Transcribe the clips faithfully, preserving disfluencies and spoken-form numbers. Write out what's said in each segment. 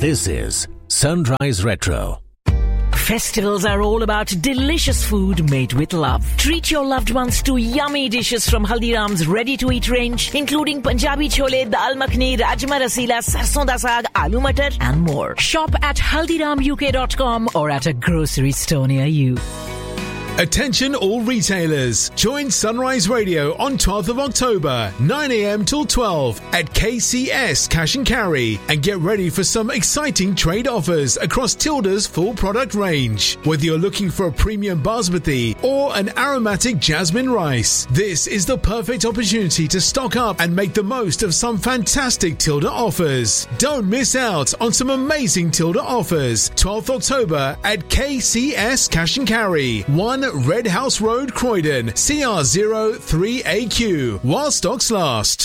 This is Sunrise Retro. Festivals are all about delicious food made with love. Treat your loved ones to yummy dishes from Haldiram's ready-to-eat range, including Punjabi chole, dal makhni, rajma rasila, sarson da saag, aloo matar, and more. Shop at haldiram u k dot com or at a grocery store near you. Attention all retailers. Join Sunrise Radio on twelfth of October, nine a.m. till twelve at K C S Cash and Carry, and get ready for some exciting trade offers across Tilda's full product range. Whether you're looking for a premium basmati or an aromatic jasmine rice, this is the perfect opportunity to stock up and make the most of some fantastic Tilda offers. Don't miss out on some amazing Tilda offers. twelfth of October at K C S Cash and Carry, one Red House Road, Croydon, C R zero three A Q, while stocks last.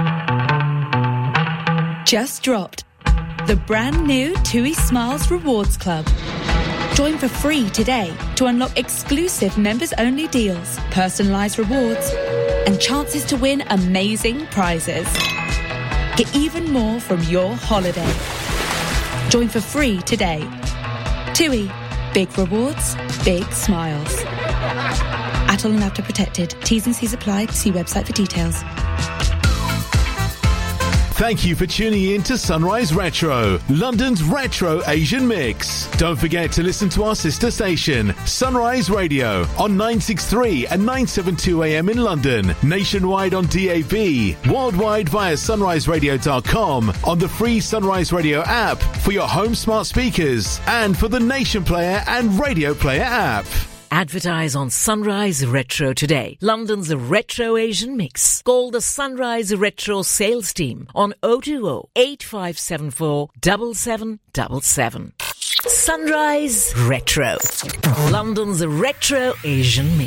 Just dropped the brand new TUI Smiles Rewards Club. Join for free today to unlock exclusive members-only deals, personalised rewards, and chances to win amazing prizes. Get even more from your holiday. Join for free today. TUI. Big rewards, big smiles. Atoll and After Protected. T's and C's apply. See website for details. Thank you for tuning in to Sunrise Retro, London's retro Asian mix. Don't forget to listen to our sister station, Sunrise Radio, on nine sixty-three and nine seventy-two a m in London, nationwide on D A B, worldwide via sunrise radio dot com, on the free Sunrise Radio app for your home smart speakers, and for the Nation Player and Radio Player app. Advertise on Sunrise Retro today, London's retro Asian mix. Call the Sunrise Retro sales team on oh two oh, eight five seven four, seven seven seven seven. Sunrise Retro, London's retro Asian mix.